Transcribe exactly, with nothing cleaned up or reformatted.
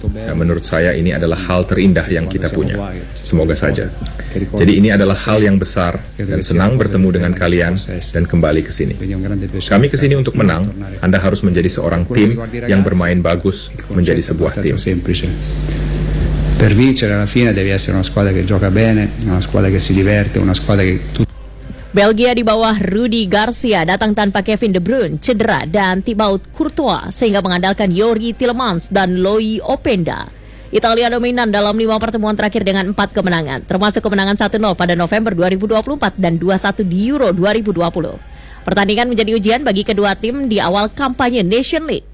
Nah, menurut saya ini adalah hal terindah yang kita punya. Semoga saja. Jadi ini adalah hal yang besar dan senang bertemu dengan kalian dan kembali ke sini. Kami ke sini untuk menang. Anda harus menjadi seorang tim yang bermain bagus, menjadi sebuah tim. Per vincere alla fine devi essere una squadra che gioca bene, una squadra che si diverte, una squadra che tutti. Belgia di bawah Rudi Garcia datang tanpa Kevin De Bruyne cedera dan Thibaut Courtois sehingga mengandalkan Yori Tielemans dan Loïc Openda. Italia dominan dalam lima pertemuan terakhir dengan empat kemenangan, termasuk kemenangan satu nol pada November dua ribu dua puluh empat dan dua satu di Euro dua ribu dua puluh. Pertandingan menjadi ujian bagi kedua tim di awal kampanye Nation League.